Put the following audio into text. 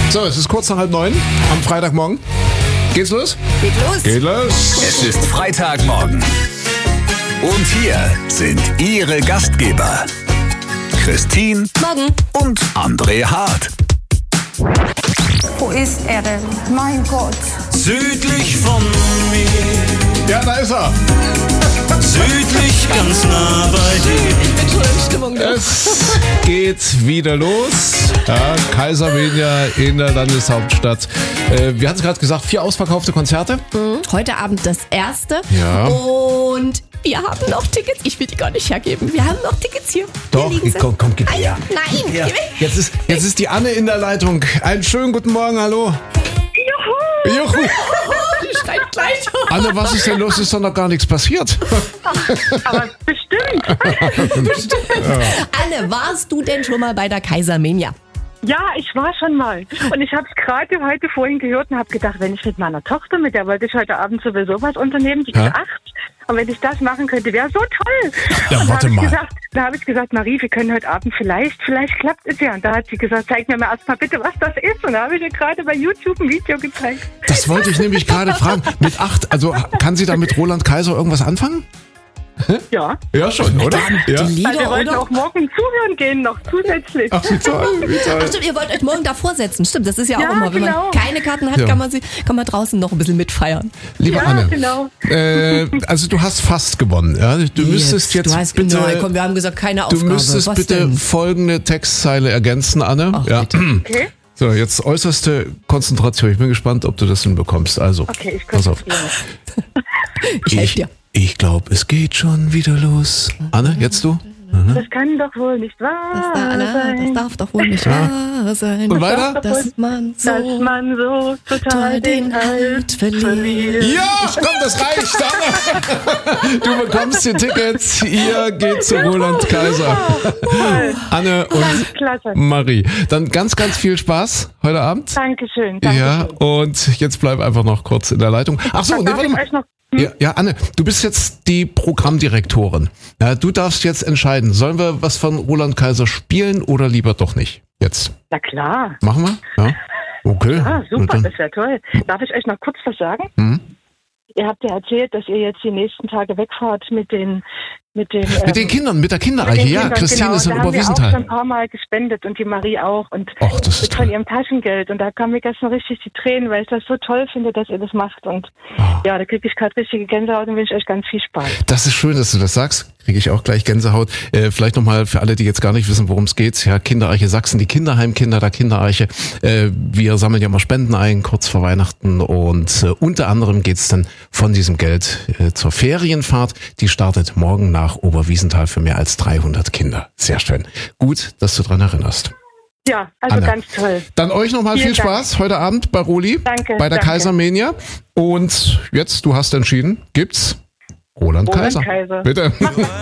So, es ist kurz nach 8:30 am Freitagmorgen. Geht's los? Geht los. Geht los. Es ist Freitagmorgen. Und hier sind Ihre Gastgeber. Christine Morgen. und André Hart. Wo ist er denn? Mein Gott. Südlich von mir, Ja, da ist er. südlich ganz nah bei dir. Ich bin schon in Stimmung. Es geht wieder los. Ja, Kaisermania in der Landeshauptstadt. Wir hatten es gerade gesagt, 4 ausverkaufte Konzerte. Heute Abend das erste. Ja. Und wir haben noch Tickets. Ich will die gar nicht hergeben. Wir haben noch Tickets hier. Doch, hier liegen sie. komm, gib her. Nein, Ja. geh weg. Jetzt ist die Anne in der Leitung. Einen schönen guten Morgen, hallo. Juhu. Die schreit gleich. Anne, was ist denn los? Ist doch noch gar nichts passiert. Aber bestimmt. Anne, warst du denn schon mal bei der Kaisermania? Ja, ich war schon mal. Und ich habe es gerade heute vorhin gehört und habe gedacht, wenn ich mit meiner Tochter, mit der wollte ich heute Abend sowieso was unternehmen, die ist 8. Und wenn ich das machen könnte, wäre so toll. Ja, Und warte mal. Da habe ich gesagt, Marie, wir können heute Abend vielleicht klappt es ja. Und da hat sie gesagt, zeig mir mal erstmal bitte, was das ist. Und da habe ich ihr gerade bei YouTube ein Video gezeigt. Das wollte ich nämlich gerade fragen. Mit 8, also kann sie da mit Roland Kaiser irgendwas anfangen? Ja. Ja, schon, oder? Ja. Die Also wir Lieder, wollten oder? auch morgen zuhören gehen, noch zusätzlich. Ach, wie toll, wie toll. Ach stimmt, ihr wollt euch morgen davor setzen. Stimmt, das ist ja auch Ja, immer, wenn genau. man keine Karten hat, Ja. kann man draußen noch ein bisschen mitfeiern. Liebe Ja, Anne, genau. also du hast fast gewonnen. Ja? Du müsstest jetzt du hast bitte, nein, komm, wir haben gesagt, keine du Aufgabe. müsstest Was bitte denn? folgende Textzeile ergänzen, Anne. Ach, ja. bitte. Okay, So, jetzt äußerste Konzentration. Ich bin gespannt, ob du das hinbekommst. Also, okay, ich pass auf. konzentriere mich. Ich helfe dir. Ich glaube, es geht schon wieder los. Anne, jetzt du? Das kann doch wohl nicht wahr Das sein. darf doch wohl nicht wahr sein. Und weiter? Dass man Dass so man so total den Halt verliert. Ja, komm, das reicht, Anne. Du bekommst die Tickets. Ihr geht zu Roland Kaiser. Toll. Anne und Klasse. Marie. Dann ganz, ganz viel Spaß heute Abend. Dankeschön. Ja, Dankeschön. und jetzt bleib einfach noch kurz in der Leitung. Ach so, nee, Darf warte ich mal. euch noch Ja, Anne, du bist jetzt die Programmdirektorin. Ja, du darfst jetzt entscheiden, sollen wir was von Roland Kaiser spielen oder lieber doch nicht? Jetzt. Na klar. Machen wir? Ja. Okay. Ah, Und super, dann- das wäre toll. Darf ich euch noch kurz was sagen? Mhm. Ihr habt ja erzählt, dass ihr jetzt die nächsten Tage wegfahrt mit den Mit den Kindern, mit der Kindereiche. Ja, Christine ist in da haben wir auch schon Oberwiesenthal. ein paar Mal gespendet und die Marie auch. Und Ach, das ist von toll. ihrem Taschengeld. Und da kamen mir gestern richtig die Tränen, weil ich das so toll finde, dass ihr das macht. Und ja, da kriege ich gerade richtige Gänsehaut und wünsche euch ganz viel Spaß. Das ist schön, dass du das sagst. Kriege ich auch gleich Gänsehaut. Vielleicht nochmal für alle, die jetzt gar nicht wissen, worum es geht. Ja, Kindereiche Sachsen, die Kinderheimkinder der Kindereiche. Wir sammeln ja mal Spenden ein, kurz vor Weihnachten. Und unter anderem geht's dann von diesem Geld zur Ferienfahrt. Die startet morgen nach Oberwiesenthal für mehr als 300 Kinder. Sehr schön. Gut, dass du dran erinnerst. Ja, also Anne. ganz toll. Dann euch nochmal viel Vielen Dank. Spaß heute Abend bei Roli. Danke, Bei der danke. Kaisermania. Und jetzt, du hast entschieden, gibt's Roland Kaiser. Kaiser. Bitte.